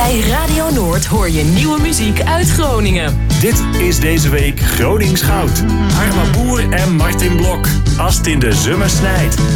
Bij Radio Noord hoor je nieuwe muziek uit Groningen. Dit is deze week Gronings Goud. Harma Boer en Martin Blok. Als het in de zomer snijdt.